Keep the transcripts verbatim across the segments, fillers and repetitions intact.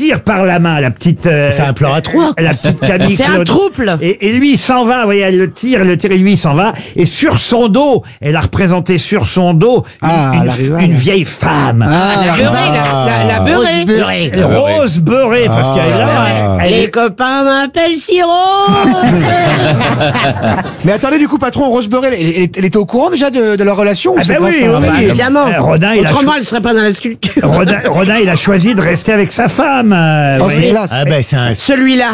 tire par la main, la petite... Euh, c'est un plan à trois. La petite Camille C'est Claude. un trouble. Et, et lui, il s'en va, vous voyez, elle le tire, elle le tire, et lui, il s'en va. Et sur son dos, elle a représenté sur son dos une, Ah, une, la rivale. une vieille femme. Ah, La beurrée, la, la, la beurrée. beurrée. Elle Rose beurrée, parce Ah. qu'elle est là. Elle Les est... copains m'appellent Siro. Mais attendez, du coup, patron, Rose Beurré, elle, elle- elle était au courant déjà de, de leur relation ou Ah c'est ben grâce oui, à- oui, bah, oui. évidemment. Euh, Rodin, il a Autrement, cho- elle serait pas dans la sculpture. Rodin, Rodin, il a choisi de rester avec sa femme. euh, Oh, vous c'est voyez. classe. Ah ben c'est un... Celui-là.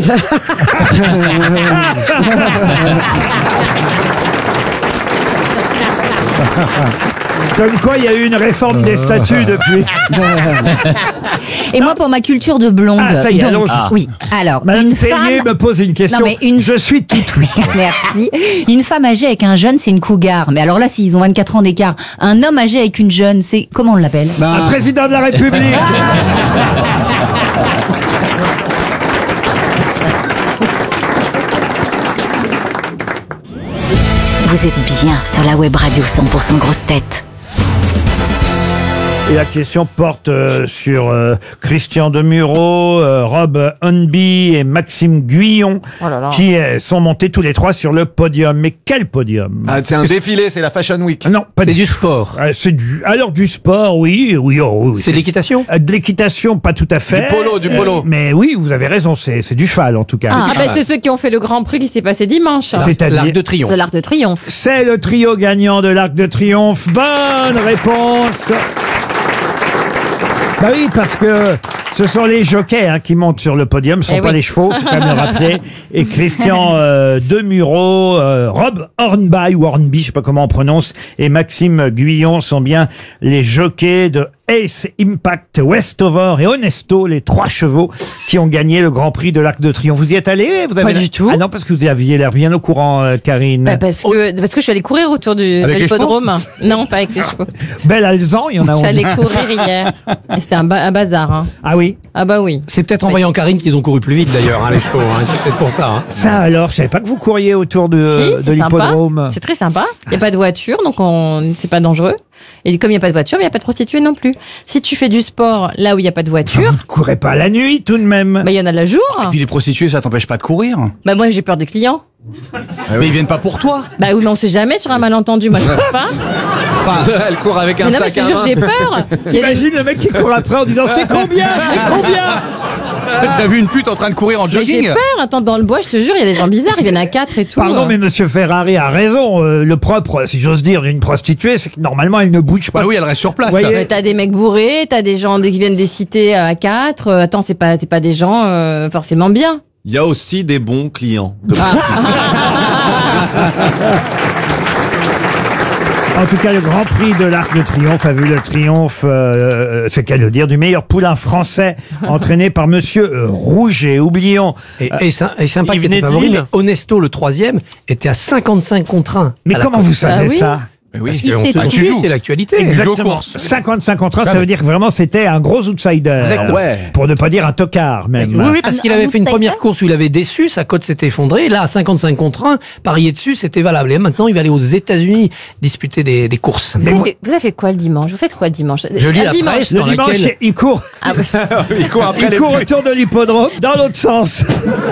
Comme quoi, il y a eu une réforme des statuts depuis. Et moi, pour ma culture de blonde. Ah, ça y est, donc, allons-y. Oui. Alors, Madame une Tellier femme. me pose une question. Non, mais une- Je suis tout oui. Merci. Une femme âgée avec un jeune, c'est une cougar. Mais alors là, s'ils ont vingt-quatre ans d'écart, un homme âgé avec une jeune, c'est comment on l'appelle? Bah, Un président de la République. Vous êtes bien sur la web radio cent pour cent grosse tête. Et la question porte euh, sur euh, Christian Demureau, euh, Rob Hunby et Maxime Guyon, Oh là là. qui euh, sont montés tous les trois sur le podium. Mais quel podium? Ah, c'est un défilé, c'est la Fashion Week. Non, pas C'est du du sport. Euh, c'est du. Alors du sport, oui, oui, oh, oui. C'est de l'équitation. Euh, De l'équitation, pas tout à fait. Du polo, du Euh, polo. Mais oui, vous avez raison, c'est c'est du cheval en tout cas. Ah, bah, c'est ceux qui ont fait le Grand Prix qui s'est passé dimanche. C'est-à-dire. L'Arc de Triomphe. De l'Arc de Triomphe. C'est le trio gagnant de l'Arc de Triomphe. Bonne réponse. Bah oui, parce que ce sont les jockeys hein, qui montent sur le podium, ce ne sont Eh pas oui. les chevaux, faut quand même le rappeler. Et Christian euh, Demureau, euh, Rob Hornby ou Hornby, je sais pas comment on prononce, et Maxime Guyon sont bien les jockeys de Ace, Impact, Westover et Honesto, les trois chevaux qui ont gagné le Grand Prix de l'Arc de Triomphe. Vous y êtes allé? Vous avez Pas du tout. Ah non, parce que vous aviez l'air bien au courant, euh, Karine. Bah, parce que, parce que je suis allée courir autour du, Avec de les l'hippodrome. Non, pas avec les chevaux. Belle Alzan, il y en a Je suis onze. allée courir hier. Et c'était un, ba- un bazar. Hein. Ah oui? Ah bah oui. C'est peut-être en voyant Karine qu'ils ont couru plus vite d'ailleurs, hein, les chevaux. Hein. C'est peut-être pour ça. Hein. Ça alors, je savais pas que vous couriez autour de, Si, de c'est sympa. l'hippodrome. C'est très sympa. Il n'y a pas de voiture, donc on, c'est pas dangereux. Et comme il n'y a pas de voiture, il n'y a pas de prostituées non plus. Si tu fais du sport là où il n'y a pas de Enfin, voiture, vous ne courez pas la nuit tout de même. bah il y en a la jour. Puis les prostituées, ça t'empêche pas de courir. Bah moi j'ai peur des clients. Mais ils viennent pas pour toi. Bah oui, mais on sait jamais sur un malentendu. Moi je sais pas. Elle court avec un Mais non, mais je sac te à jure, j'ai main. peur. Il y a des- Imagine le mec qui court après en disant c'est combien, c'est combien. T'as vu une pute en train de courir en Mais j'ai jogging? peur. Attends, dans le bois, je te jure, il y a des gens bizarres. Ils viennent à quatre et tout. Pardon, mais Monsieur Ferrari a raison. Euh, le propre, si j'ose dire, d'une prostituée, c'est que normalement elle ne bouge pas. Bah oui, elle reste sur place. Voyez. Mais t'as des mecs bourrés, t'as des gens qui viennent des cités à quatre. Euh, Attends, c'est pas, c'est pas des gens euh, forcément bien. Il y a aussi des bons clients. De- En tout cas, le Grand Prix de l'Arc de Triomphe a vu le triomphe, euh, c'est qu'à le dire, du meilleur poulain français entraîné par Monsieur euh, Rouget. Oublions. Et, et, c'est- et c'est sympa il qu'il venait était de favori, Lille. mais Honesto, le troisième, était à cinquante-cinq contre un. Mais à la comment course. vous savez Ah oui. ça? Mais oui, Il on s'est se- Ah, tu tu joues. c'est l'actualité. Exactement. course. cinquante-cinq contre un, ça veut dire que vraiment c'était un gros outsider. Exactement. Ouais. Pour ne pas dire un tocard, même. Oui, oui, parce Un- qu'il un avait fait une outsider. première course où il avait déçu, sa cote s'était effondrée. Là, à cinquante-cinq contre un, parier dessus, c'était valable. Et maintenant, il va aller aux États-Unis disputer des, des courses. Vous, avez fait, vous avez fait quoi le dimanche? Vous faites quoi le dimanche? Je lis Un la dimanche. presse Le dans dimanche, laquelle... il court, Ah, bah, Il court après il les court putes. autour de l'hippodrome dans l'autre sens.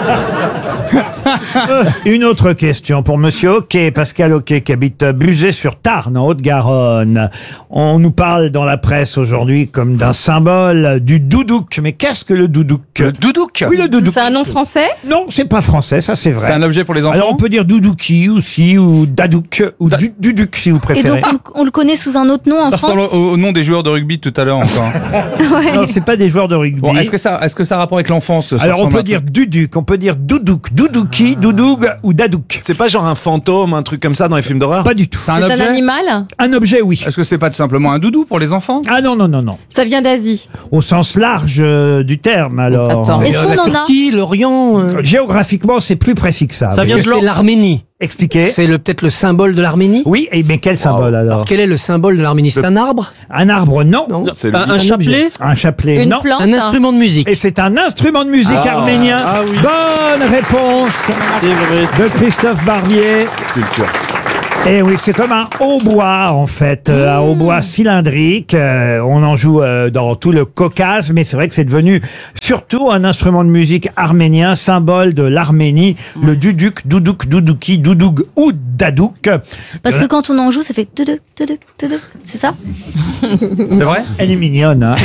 Euh, Une autre question pour Monsieur Hockey, Pascal Hockey, qui habite Buzet-sur-Tarn, en Haute-Garonne. On nous parle dans la presse aujourd'hui comme d'un symbole du doudouk. Mais qu'est-ce que le doudouk? Le doudouk. Oui, le doudouk. c'est un nom français? Non, c'est pas français, ça c'est vrai. C'est un objet pour les enfants. Alors on peut dire doudouki aussi, ou dadouk, ou Da- du- duduk si vous Et préférez. donc, on, le- on le connaît sous un autre nom en Ça ressemble France. au, au nom des joueurs de rugby de tout à l'heure encore. Non, c'est pas des joueurs de rugby. Bon, est-ce que ça, est-ce que ça a rapport avec l'enfance? ça Alors on ressemble peut un dire truc duduk, on peut dire doudouki, doudouki, doudoug ou dadouk. C'est pas genre un fantôme, un truc comme ça dans les films d'horreur? Pas du tout. C'est un C'est un objet. animal? Un objet, oui. Est-ce que c'est pas tout simplement un doudou pour les enfants? Ah non, non, non, non. Ça vient d'Asie. Au sens large euh, du terme, alors. Attends. Est-ce Euh, qu'on la en a Turquie, l'Orient... euh, Géographiquement, c'est plus précis que ça. Ça Vous vient de voyez. c'est l'Arménie. Expliquez. C'est le- peut-être le symbole de l'Arménie. Oui, et mais quel symbole alors? Alors, quel est le symbole de l'Arménie? C'est un arbre? Un arbre, non. Non. C'est le- Un chapelet? Un chapelet, Une non. plante? Un instrument de musique. Et c'est un instrument de musique Ah. arménien. Ah oui. Bonne réponse de Christophe Barbier. culture. Et oui, c'est comme un hautbois en fait, euh, un hautbois cylindrique. Euh, on en joue euh, dans tout le Caucase, mais c'est vrai que c'est devenu surtout un instrument de musique arménien, symbole de l'Arménie, le duduk, doudouk, doudouki, doudoug ou dadouk. Parce que quand on en joue, ça fait tuduk, tuduk, tuduk. C'est ça? C'est vrai? Elle est mignonne, hein.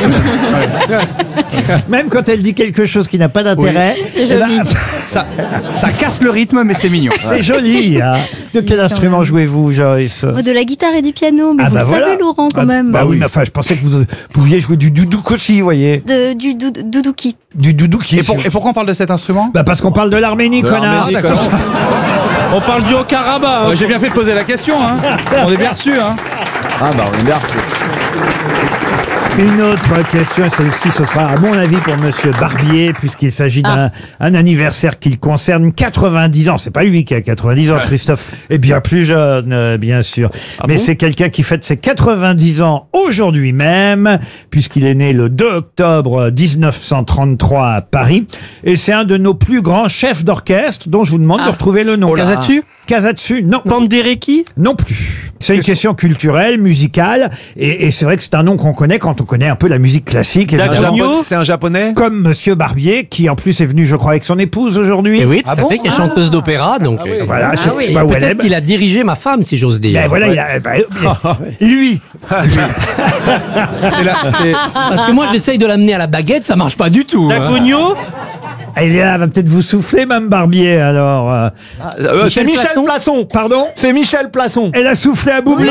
Même quand elle dit quelque chose qui n'a pas d'intérêt. C'est eh ben, joli. Ça, ça casse le rythme, mais c'est mignon. c'est joli, hein. De quel instrument jouez-vous, Joyce? Moi, de la guitare et du piano, mais Ah vous bah le voilà. savez, Laurent, quand Ah, même. Bah oui, mais enfin, je pensais que vous pouviez jouer du doudouk aussi, vous voyez. De, du dou- doudouki. Du doudouki. Et, pour- et pourquoi on parle de cet instrument? Bah parce qu'on parle de l'Arménie, De connard. l'Arménie, connard. On parle du Haut-Karabakh. J'ai bien fait de poser la question. Hein. On est bien reçu. Hein. Ah bah on est bien. Une autre question, celle-ci, ce sera à mon avis pour Monsieur Barbier, puisqu'il s'agit d'un un anniversaire qui le concerne, quatre-vingt-dix ans. C'est pas lui qui a quatre-vingt-dix ans, Christophe est bien plus jeune, euh, bien sûr. Mais c'est quelqu'un qui fête ses quatre-vingt-dix ans aujourd'hui même, puisqu'il est né le deux octobre mille neuf cent trente-trois à Paris. Et c'est un de nos plus grands chefs d'orchestre, dont je vous demande de retrouver le nom. Casatsu? Casatsu, non. Bandereki? Non plus. C'est une question culturelle, musicale, et, et c'est vrai que c'est un nom qu'on connaît quand on connaît un peu la musique classique. C'est un évidemment. Japonais- C'est un japonais? Comme Monsieur Barbier, qui en plus est venu, je crois, avec son épouse aujourd'hui. Et oui, tout à fait, qui est chanteuse d'opéra, donc. euh, Voilà, je et sais pas où elle est. peut-être qu'il a dirigé ma femme, si j'ose dire. Ben voilà, il a- ben, lui. Et là, et- Parce que moi, j'essaye de l'amener à la baguette, ça marche pas du tout. hein. Elle est là, va peut-être vous souffler, Mme Barbier, alors. euh. Euh, c'est Michel Michel Plasson. Plasson. Pardon? C'est Michel Plasson. Elle a soufflé à Boublil.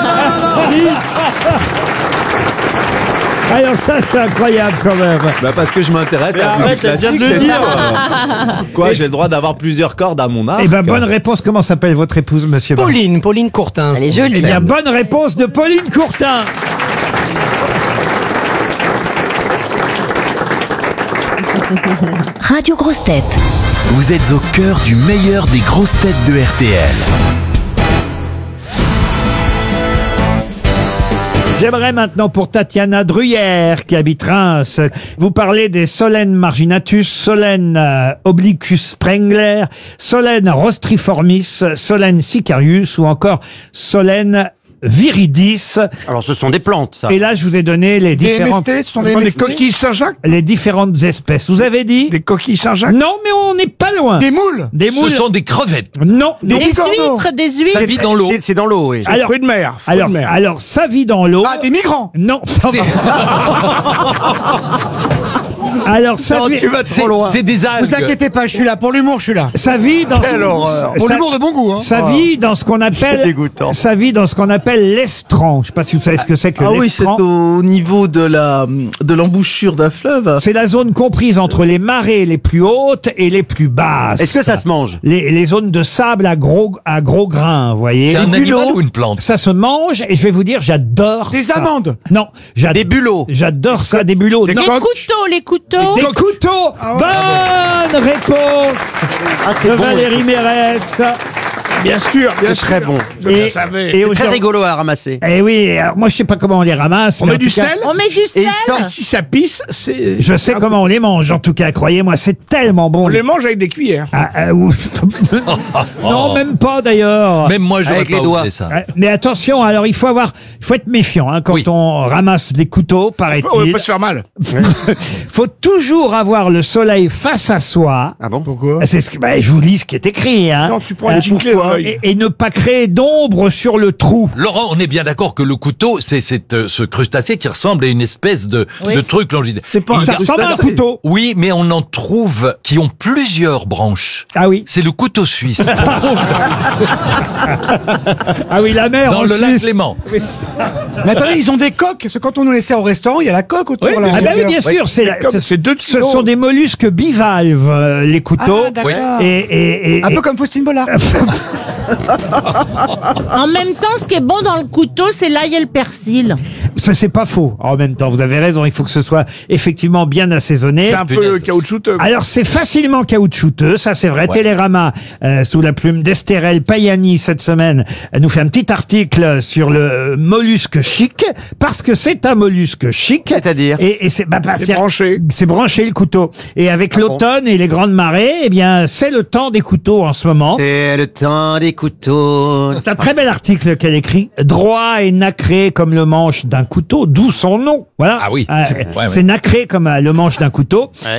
Alors ça, c'est incroyable quand même. Bah parce que je m'intéresse à la musique classique. c'est ça. Quoi, j'ai le droit d'avoir plusieurs cordes à mon arc. Eh ben, bonne réponse. Comment s'appelle votre épouse, Monsieur Barbier? Pauline, Pauline Courtin. Elle est jolie. Eh bien, bonne réponse de Pauline Courtin. Radio Grosses Têtes. Vous êtes au cœur du meilleur des grosses têtes de R T L. J'aimerais maintenant pour Tatiana Druyère, qui habite Reims, vous parler des Solène marginatus, Solène euh, obliquus sprengler, Solène rostriformis, Solène sicarius ou encore Solène viridis. Alors, ce sont des plantes, ça. Et là, je vous ai donné les Les différentes, M S T, ce sont des, Des M S T? coquilles Saint-Jacques? les différentes espèces. Vous avez dit? Des coquilles Saint-Jacques? Non, mais on n'est pas loin. Des moules? Des moules. Ce sont des crevettes. Non. Des non. bigorneaux? des Ça vit dans l'eau. C'est c'est dans l'eau, oui. Alors, Fruits de mer. fruits alors, de mer. alors, ça vit dans l'eau. Ah, des migrants? Non. Alors, ça Non, vit, tu vas trop loin. C'est des algues. Vous inquiétez pas, je suis là pour l'humour, je suis là. ça vit dans Quelle horreur. Pour ça- l'humour de bon goût, hein. Ça vit dans ce qu'on appelle, dégoûtant. ça vit dans ce qu'on appelle l'estran. Je sais pas si vous savez ce que c'est que Ah oui, c'est l'estran. au niveau de la de l'embouchure d'un fleuve. C'est la zone comprise entre les marées les plus hautes et les plus basses. Est-ce que ça se mange? les, les zones de sable à gros, à gros grains, vous voyez. C'est un Les animal bulots, ou une plante? ça se mange et je vais vous dire, j'adore Des ça. amandes. Non, j'adore. Des bulots. J'adore ça, des bulots. Des Non. coques. couteaux, les couteaux. Des couteaux. Bonne réponse Ah, c'est de bon. Valérie Mérès. Bien sûr, bien C'est sûr. très bon. Je Et- le savais. et C'est très aujourd'hui- rigolo à ramasser. Eh oui, alors moi je sais pas comment on les ramasse. On mais met en du tout cas, sel. On met du Et sel. ça, si ça pisse, c'est. je sais comment on les mange. En tout cas, croyez-moi, c'est tellement bon. On les mange avec des cuillères. Ah, ah, ouf. Non, même pas d'ailleurs. Même moi, j'aurais Avec pas les doigts. osé ça. Ouais, Mais attention, alors il faut avoir, il faut être méfiant hein, quand Oui. on ramasse des couteaux, On paraît-il. peut se faire mal. Faut toujours avoir le soleil face à soi. Ah bon? Pourquoi? C'est ce que, bah, je vous lis ce qui est écrit. Hein. Non, tu prends Euh, les giclées dans l'œil. et, et ne pas créer d'ombre sur le trou. Laurent, on est bien d'accord que le couteau, c'est c'est, euh, ce crustacé qui ressemble à une espèce de, de truc longitudinal. C'est pas Il un Ça garde- ressemble à un couteau. Oui, mais on en trouve qui ont plusieurs branches. Ah oui. C'est le couteau suisse. Ah oui, la mer Dans en le lac Suisse. Léman. Mais attendez, ils ont des coques. Parce que quand on nous laissait au restaurant, il y a la coque autour. là. Ah bah oui, bien sûr, c'est la- Comme ce, c'est deux ce kilos. sont des mollusques bivalves, euh, les couteaux. Ah, d'accord. et, et, et, Un et- peu comme Faustine Bollard. En même temps, ce qui est bon dans le couteau, c'est l'ail et le persil. vous Ça, c'est pas faux. En même temps, vous avez raison. Il faut que ce soit effectivement bien assaisonné. C'est un peu caoutchouteux. Alors, c'est facilement caoutchouteux. Ça, c'est vrai. Ouais. Télérama, euh, sous la plume d'Estérel Payani, cette semaine, elle nous fait un petit article sur le mollusque chic, parce que c'est un mollusque chic. C'est-à-dire Et, et c'est, bah, bah, C'est branché. C'est branché le couteau. Et avec Ah bon l'automne et les grandes marées, eh bien, c'est le temps des couteaux en ce moment. C'est le temps des couteaux. C'est un très bel article qu'elle écrit. Droit et nacré comme le manche d'un couteau, d'où son nom. Voilà. Ah oui, Euh, c'est- ouais, ouais. c'est nacré comme euh, le manche d'un couteau. Ouais.